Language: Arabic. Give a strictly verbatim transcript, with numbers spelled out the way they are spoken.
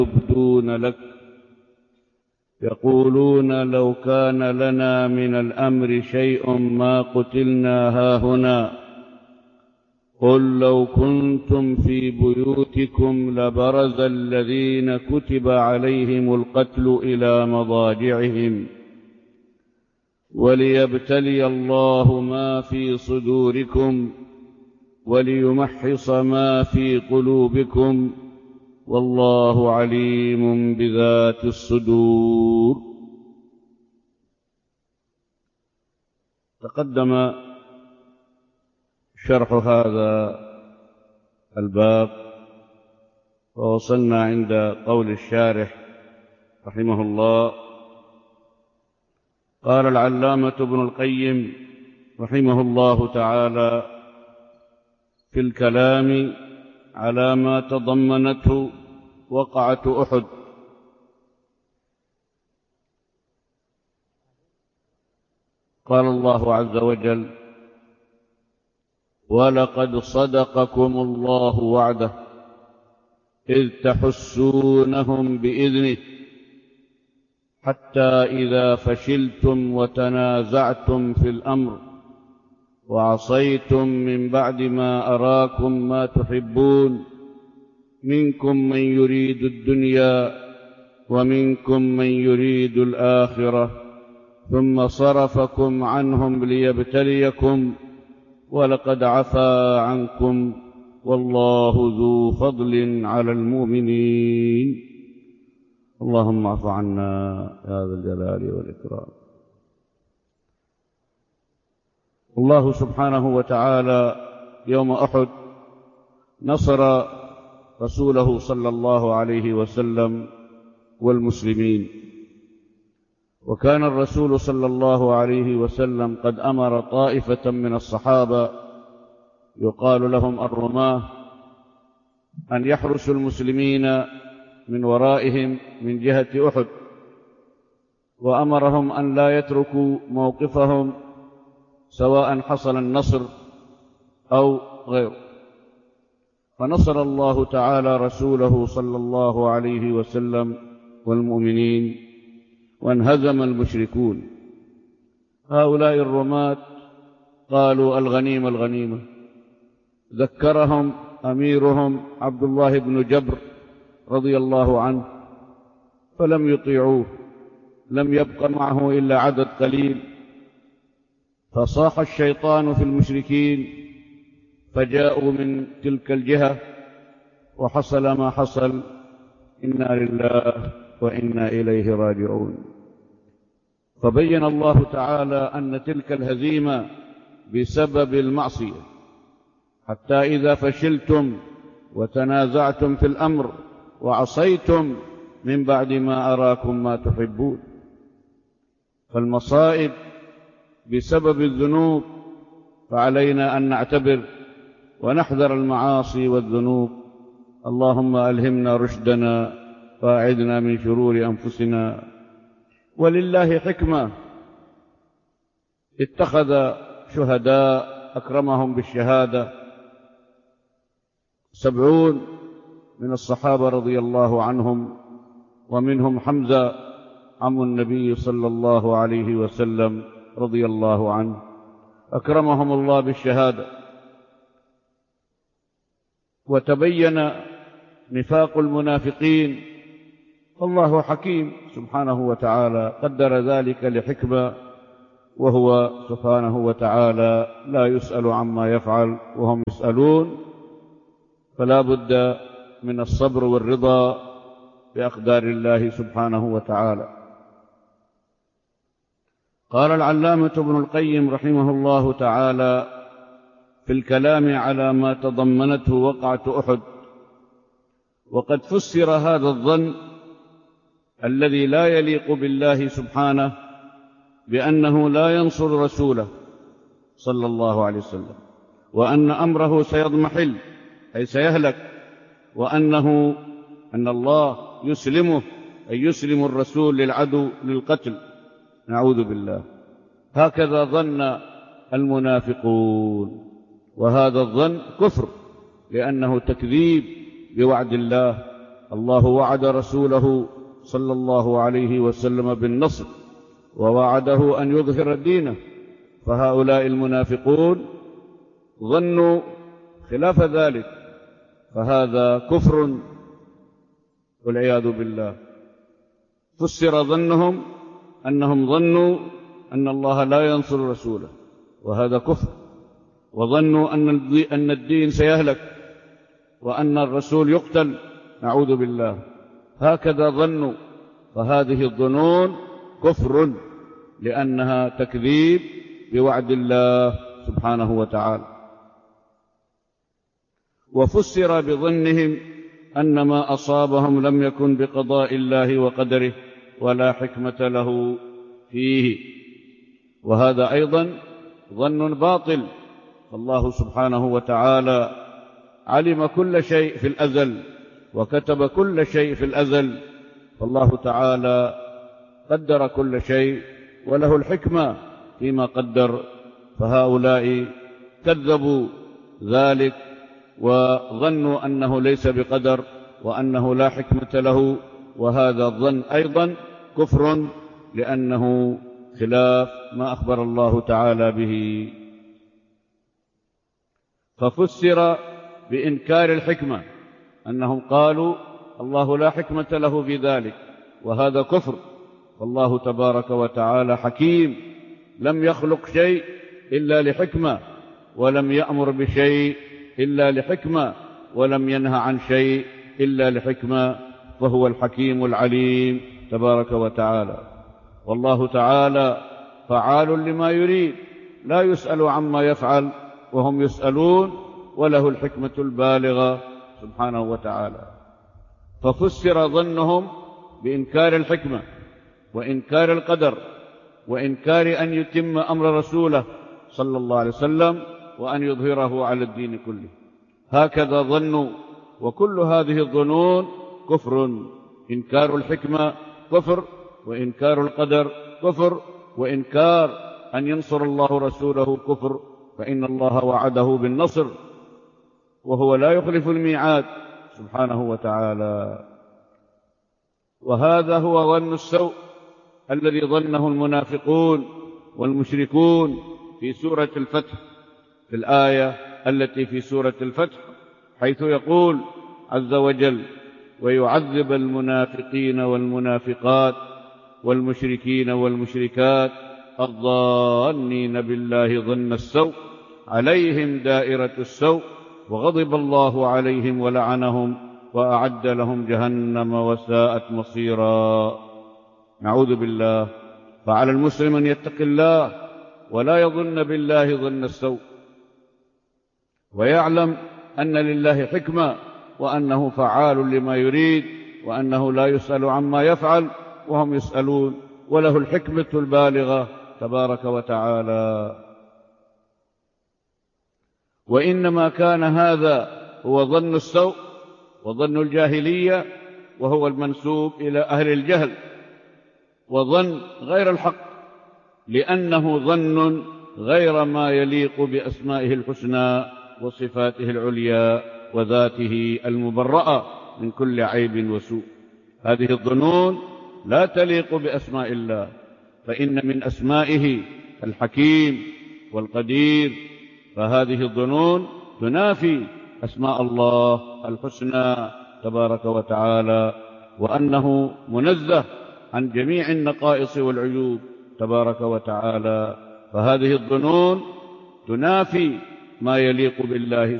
يبدون لك يقولون لو كان لنا من الأمر شيء ما قتلنا هاهنا قل لو كنتم في بيوتكم لبرز الذين كتب عليهم القتل إلى مضاجعهم وليبتلي الله ما في صدوركم وليمحص ما في قلوبكم والله عليم بذات الصدور. تقدم شرح هذا الباب ووصلنا عند قول الشارح رحمه الله. قال العلامة ابن القيم رحمه الله تعالى في الكلام على ما تضمنته وقعة أحد: قال الله عز وجل: ولقد صدقكم الله وعده إذ تحسونهم بإذنه حتى إذا فشلتم وتنازعتم في الأمر وعصيتم من بعد ما أراكم ما تحبون منكم من يريد الدنيا ومنكم من يريد الآخرة ثم صرفكم عنهم ليبتليكم ولقد عفا عنكم والله ذو فضل على المؤمنين. اللهم اعف عنا يا ذا الجلال والإكرام. الله سبحانه وتعالى يوم أحد نصر رسوله صلى الله عليه وسلم والمسلمين، وكان الرسول صلى الله عليه وسلم قد أمر طائفة من الصحابة يقال لهم الرماة أن يحرسوا المسلمين من ورائهم من جهة أحد، وأمرهم أن لا يتركوا موقفهم سواء حصل النصر أو غيره. فنصر الله تعالى رسوله صلى الله عليه وسلم والمؤمنين وانهزم المشركون. هؤلاء الرماة قالوا: الغنيمة الغنيمة. ذكرهم أميرهم عبد الله بن جبر رضي الله عنه فلم يطيعوه، لم يبق معه إلا عدد قليل، فصاح الشيطان في المشركين فجاءوا من تلك الجهة وحصل ما حصل. إنا لله وإنا إليه راجعون. فبين الله تعالى أن تلك الهزيمة بسبب المعصية، حتى إذا فشلتم وتنازعتم في الأمر وعصيتم من بعد ما أراكم ما تحبون. فالمصائب بسبب الذنوب، فعلينا أن نعتبر ونحذر المعاصي والذنوب. اللهم ألهمنا رشدنا وأعذنا من شرور أنفسنا. ولله حكمة، اتخذ شهداء أكرمهم بالشهادة سبعون من الصحابة رضي الله عنهم، ومنهم حمزة عم النبي صلى الله عليه وسلم رضي الله عنه، أكرمهم الله بالشهادة. وتبين نفاق المنافقين، والله حكيم سبحانه وتعالى قدر ذلك لحكمة، وهو سبحانه وتعالى لا يسأل عما يفعل وهم يسألون. فلا بد من الصبر والرضا بأقدار الله سبحانه وتعالى. قال العلامة ابن القيم رحمه الله تعالى في الكلام على ما تضمنته وقعة أحد: وقد فسر هذا الظن الذي لا يليق بالله سبحانه بأنه لا ينصر رسوله صلى الله عليه وسلم، وأن أمره سيضمحل أي سيهلك، وأنه أن الله يسلمه أي يسلم الرسول للعدو للقتل، نعوذ بالله. هكذا ظن المنافقون، وهذا الظن كفر، لأنه تكذيب بوعد الله الله وعد رسوله صلى الله عليه وسلم بالنصر ووعده أن يظهر دينه، فهؤلاء المنافقون ظنوا خلاف ذلك، فهذا كفر والعياذ بالله. فسر ظنهم أنهم ظنوا أن الله لا ينصر رسوله، وهذا كفر، وظنوا أن الدين سيهلك وأن الرسول يقتل، نعوذ بالله، هكذا ظنوا، فهذه الظنون كفر لأنها تكذيب بوعد الله سبحانه وتعالى. وفسر بظنهم أن ما أصابهم لم يكن بقضاء الله وقدره ولا حكمة له فيه، وهذا أيضا ظن باطل، فالله سبحانه وتعالى علم كل شيء في الأزل وكتب كل شيء في الأزل، فالله تعالى قدر كل شيء وله الحكمة فيما قدر، فهؤلاء كذبوا ذلك وظنوا أنه ليس بقدر وأنه لا حكمة له، وهذا الظن أيضا كفر لأنه خلاف ما أخبر الله تعالى به. ففسر بإنكار الحكمة، أنهم قالوا الله لا حكمة له في ذلك، وهذا كفر، والله تبارك وتعالى حكيم، لم يخلق شيء إلا لحكمة، ولم يأمر بشيء إلا لحكمة، ولم ينهى عن شيء إلا لحكمة، فهو الحكيم العليم تبارك وتعالى. والله تعالى فعال لما يريد، لا يسأل عما يفعل وهم يسألون، وله الحكمة البالغة سبحانه وتعالى. ففسر ظنهم بإنكار الحكمة وإنكار القدر وإنكار أن يتم أمر رسوله صلى الله عليه وسلم وأن يظهره على الدين كله، هكذا ظنوا. وكل هذه الظنون كفر، إنكار الحكمة كفر، وإنكار القدر كفر، وإنكار أن ينصر الله رسوله كفر، فإن الله وعده بالنصر وهو لا يخلف الميعاد سبحانه وتعالى. وهذا هو ظن السوء الذي ظنه المنافقون والمشركون في سورة الفتح، في الآية التي في سورة الفتح، حيث يقول عز وجل: ويعذب المنافقين والمنافقات والمشركين والمشركات الظانين بالله ظن السوء عليهم دائرة السوء وغضب الله عليهم ولعنهم وأعد لهم جهنم وساءت مصيرا. نعوذ بالله. فعلى المسلم أن يتقي الله ولا يظن بالله ظن السوء، ويعلم أن لله حكمة وأنه فعال لما يريد، وأنه لا يسأل عما يفعل وهم يسألون، وله الحكمة البالغة تبارك وتعالى. وإنما كان هذا هو ظن السوء وظن الجاهلية، وهو المنسوب إلى أهل الجهل، وظن غير الحق، لأنه ظن غير ما يليق بأسمائه الحسنى وصفاته العليا وذاته المبرأة من كل عيب وسوء. هذه الظنون لا تليق بأسماء الله، فإن من أسمائه الحكيم والقدير، فهذه الظنون تنافي أسماء الله الحسنى تبارك وتعالى، وأنه منزه عن جميع النقائص والعيوب تبارك وتعالى. فهذه الظنون تنافي ما يليق بالله